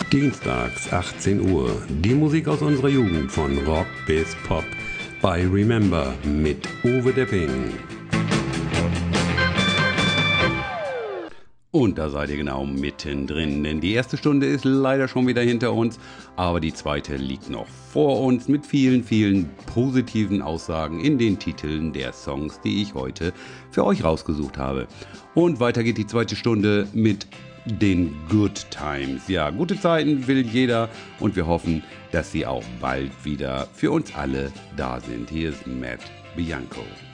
Dienstags 18 Uhr. Die Musik aus unserer Jugend von Rock bis Pop bei Remember mit Uwe Depping. Und da seid ihr genau mittendrin, denn die erste Stunde ist leider schon wieder hinter uns, aber die zweite liegt noch vor uns mit vielen, vielen positiven Aussagen in den Titeln der Songs, die ich heute für euch rausgesucht habe. Und weiter geht die zweite Stunde mit den Good Times. Ja, gute Zeiten will jeder und wir hoffen, dass sie auch bald wieder für uns alle da sind. Hier ist Matt Bianco.